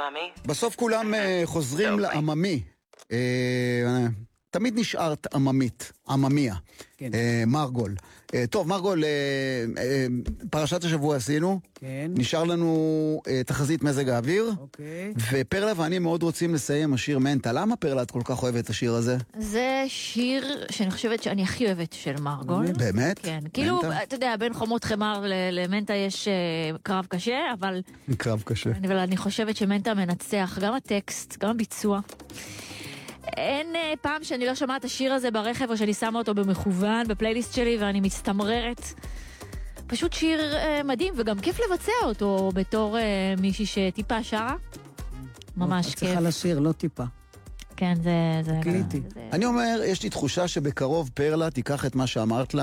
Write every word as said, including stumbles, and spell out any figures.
עממי? בסוף כולם אה, חוזרים לעממי. אה, תמיד נשארת עממית, עממיה. כן. אה, מרגול. אה, טוב, מרגול, אה, אה, פרשת השבוע עשינו. כן. נשאר לנו אה, תחזית מזג האוויר. אוקיי. ופרלה ואני מאוד רוצים לסיים השיר מנטה. למה פרלה את כל כך אוהבת את השיר הזה? זה שיר שאני חושבת שאני הכי אוהבת של מרגול. באמת? כן, כאילו, מנטה? אתה יודע, בין חומות חמר ל- למנטה יש אה, קרב קשה, אבל קרב קשה. אבל אני חושבת שמנטה מנצח, גם הטקסט, גם הביצוע. אין אה, פעם שאני לא שומעת את השיר הזה ברכב, או שאני שמה אותו במכוון, בפלייליסט שלי, ואני מצטמררת. פשוט שיר אה, מדהים, וגם כיף לבצע אותו בתור אה, מישהי שטיפה שרה. ממש את כיף. צריכה לשיר, לא טיפה. כן, זה... זה קליטי. זה- אני אומר, יש לי תחושה שבקרוב פרלה תיקח את מה שאמרת לה,